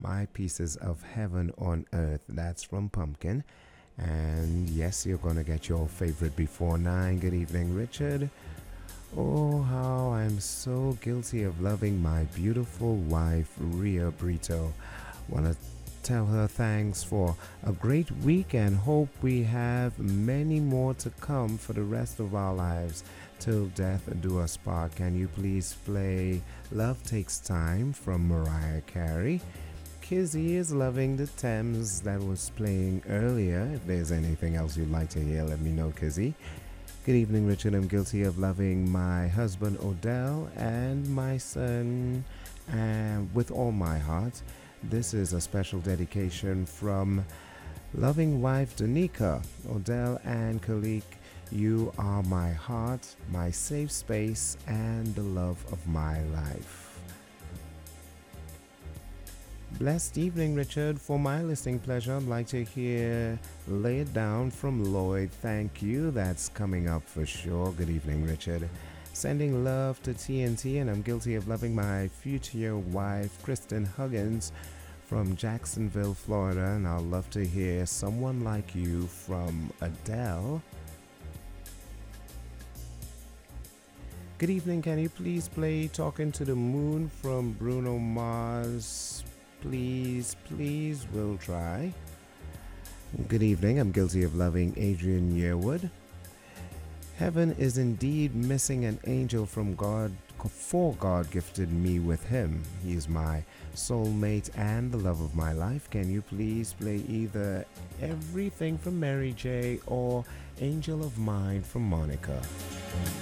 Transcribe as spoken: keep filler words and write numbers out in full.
My Pieces of Heaven on Earth. That's from Pumpkin. And yes, you're going to get your favorite before nine. Good evening, Richard. Oh, how I'm so guilty of loving my beautiful wife, Ria Brito. Want to tell her thanks for a great week and hope we have many more to come for the rest of our lives till death do us part. Can you please play Love Takes Time from Mariah Carey? Kizzy is loving the Thames that was playing earlier. If there's anything else you'd like to hear, let me know, Kizzy. Good evening, Richard. I'm guilty of loving my husband Odell and my son uh, with all my heart. This is a special dedication from loving wife Danica. Odell and Kalik, you are my heart, my safe space, and the love of my life. Blessed evening, Richard. For my listening pleasure, I'd like to hear Lay It Down from Lloyd. Thank you. That's coming up for sure. Good evening, Richard. Sending love to T N T, and I'm guilty of loving my future wife, Kristen Huggins, from Jacksonville, Florida. And I'd love to hear Someone Like You from Adele. Good evening. Can you please play Talking to the Moon from Bruno Mars? Please, please, we'll try. Good evening. I'm guilty of loving Adrian Yearwood. Heaven is indeed missing an angel from God, for God gifted me with him. He is my soulmate and the love of my life. Can you please play either Everything from Mary J or Angel of Mine from Monica?